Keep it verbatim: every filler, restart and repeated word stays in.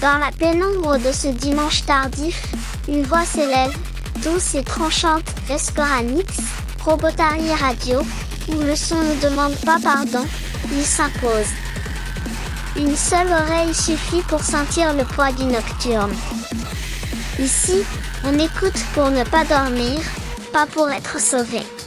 Dans la pénombre de ce dimanche tardif, une voix s'élève, douce et tranchante, Escoranix, Robotari Radio, où le son ne demande pas pardon, il s'impose. Une seule oreille suffit pour sentir le poids du nocturne. Ici, on écoute pour ne pas dormir, pas pour être sauvé.